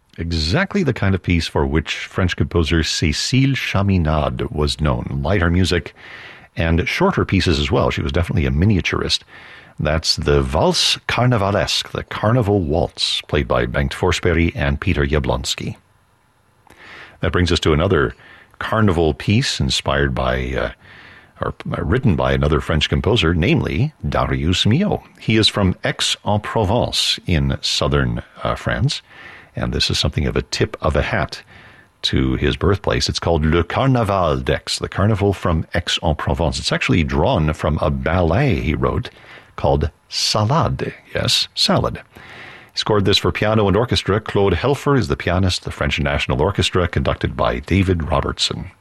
Exactly the kind of piece for which French composer Cécile Chaminade was known. Lighter music and shorter pieces as well. She was definitely a miniaturist. That's the Valse Carnavalesque, the Carnival Waltz, played by Bengt Forsberg and Peter Jablonski. That brings us to another carnival piece inspired by, or written by another French composer, namely Darius Milhaud. He is from Aix-en-Provence in southern France, and this is something of a tip of a hat to his birthplace. It's called Le Carnaval d'Aix, the Carnival from Aix-en-Provence. It's actually drawn from a ballet he wrote called Salade. Yes, Salad. He scored this for piano and orchestra. Claude Helfer is the pianist, the French National Orchestra, conducted by David Robertson.